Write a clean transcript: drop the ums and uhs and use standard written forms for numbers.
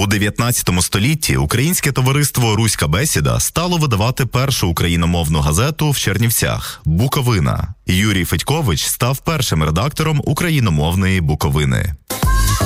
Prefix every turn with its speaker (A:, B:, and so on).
A: У 19 столітті Українське товариство «Руська бесіда» стало видавати першу україномовну газету в Чернівцях – «Буковина». Юрій Федькович став першим редактором україномовної «Буковини».